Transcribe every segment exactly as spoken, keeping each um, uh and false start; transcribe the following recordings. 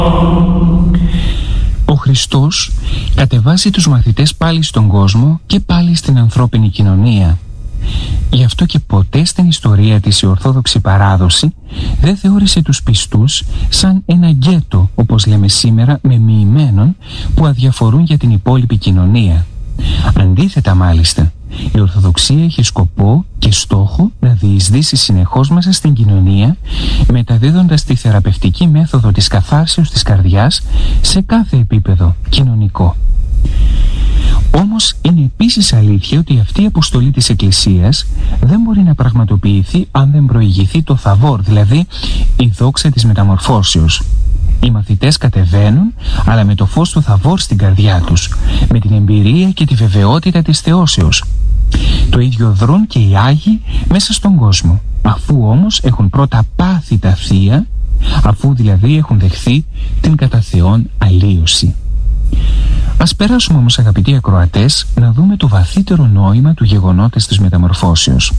Ο Χριστός κατεβάζει τους μαθητές πάλι στον κόσμο και πάλι στην ανθρώπινη κοινωνία. Γι' αυτό και ποτέ στην ιστορία της η Ορθόδοξη παράδοση δεν θεώρησε τους πιστούς σαν ένα γκέτο, όπως λέμε σήμερα, μεμοιημένων που αδιαφορούν για την υπόλοιπη κοινωνία. Αντίθετα μάλιστα, η Ορθοδοξία έχει σκοπό και στόχο να διεισδύσει συνεχώς μέσα στην κοινωνία, μεταδίδοντας τη θεραπευτική μέθοδο της καθάρσεως της καρδιάς σε κάθε επίπεδο κοινωνικό. Όμως είναι επίσης αλήθεια ότι αυτή η αποστολή της Εκκλησίας δεν μπορεί να πραγματοποιηθεί αν δεν προηγηθεί το θαβόρ, δηλαδή η δόξα της μεταμορφώσεως. Οι μαθητές κατεβαίνουν, αλλά με το φως του θαβόρ στην καρδιά τους, με την εμπειρία και τη βεβαιότητα της θεώσεως. Το ίδιο δρούν και οι Άγιοι μέσα στον κόσμο, αφού όμως έχουν πρώτα πάθει τα θεία, αφού δηλαδή έχουν δεχθεί την κατά Θεόν αλλίωση. Ας περάσουμε όμως, αγαπητοί ακροατές, να δούμε το βαθύτερο νόημα του γεγονότος της μεταμορφώσεως.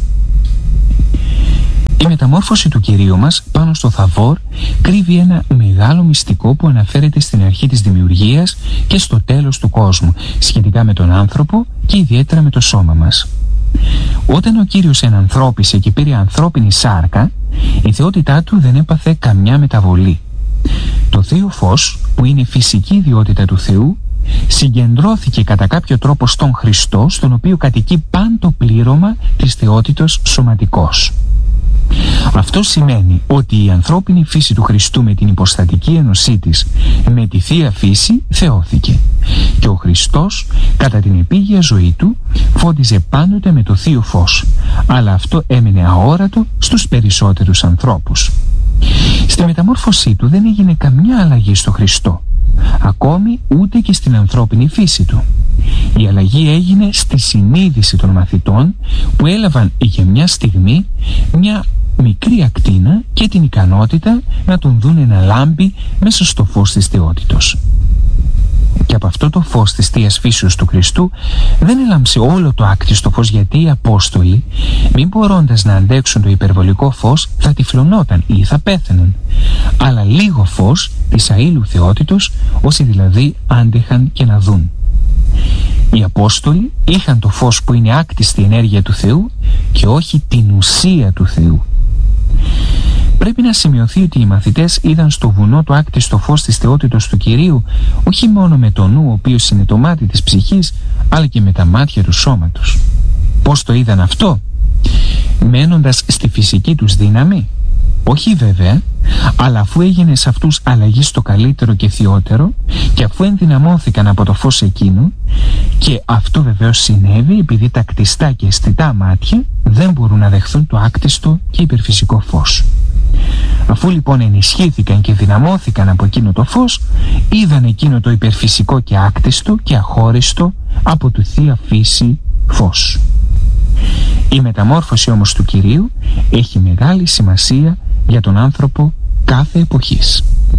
Η μεταμόρφωση του Κυρίου μας πάνω στο θαβόρ κρύβει ένα μεγάλο μυστικό που αναφέρεται στην αρχή της δημιουργίας και στο τέλος του κόσμου, σχετικά με τον άνθρωπο και ιδιαίτερα με το σώμα μας. Όταν ο Κύριος ενανθρώπισε και πήρε ανθρώπινη σάρκα, η θεότητά του δεν έπαθε καμιά μεταβολή. Το Θείο Φως, που είναι φυσική ιδιότητα του Θεού, συγκεντρώθηκε κατά κάποιο τρόπο στον Χριστό, στον οποίο κατοικεί πάντο πλήρωμα της θεότητος σωματικός. Αυτό σημαίνει ότι η ανθρώπινη φύση του Χριστού με την υποστατική ένωσή της με τη Θεία Φύση θεώθηκε και ο Χριστός κατά την επίγεια ζωή του φώτιζε πάντοτε με το Θείο Φως, αλλά αυτό έμενε αόρατο στους περισσότερους ανθρώπους. Στη μεταμόρφωσή του δεν έγινε καμιά αλλαγή στο Χριστό, ακόμη ούτε και στην ανθρώπινη φύση του. Η αλλαγή έγινε στη συνείδηση των μαθητών που έλαβαν για μια στιγμή μια μικρή ακτίνα και την ικανότητα να τον δουν να λάμπει μέσα στο φως της θεότητος. Και από αυτό το φως της Θείας Φύσεως του Χριστού δεν έλαμψε όλο το άκτιστο φως, γιατί οι Απόστολοι, μην μπορώντας να αντέξουν το υπερβολικό φως, θα τυφλωνόταν ή θα πέθαιναν, αλλά λίγο φως της αήλου θεότητος, όσοι δηλαδή άντεχαν και να δουν. Οι Απόστολοι είχαν το φως που είναι άκτιστη ενέργεια του Θεού και όχι την ουσία του Θεού. Πρέπει να σημειωθεί ότι οι μαθητές είδαν στο βουνό το άκτιστο φως της θεότητος του Κυρίου όχι μόνο με το νου, ο οποίος είναι το μάτι της ψυχής, αλλά και με τα μάτια του σώματος. Πώς το είδαν αυτό? Μένοντας στη φυσική τους δύναμη? Όχι βέβαια, αλλά αφού έγινε σε αυτούς αλλαγή στο καλύτερο και θειότερο και αφού ενδυναμώθηκαν από το φως εκείνο, και αυτό βεβαίως συνέβη επειδή τα κτιστά και αισθητά μάτια δεν μπορούν να δεχθούν το άκτιστο και υπερφυσικό φως. Αφού λοιπόν ενισχύθηκαν και δυναμώθηκαν από εκείνο το φως, είδαν εκείνο το υπερφυσικό και άκτιστο και αχώριστο από τη Θεία Φύση φως. Η μεταμόρφωση όμως του Κυρίου έχει μεγάλη σημασία για τον άνθρωπο κάθε εποχής.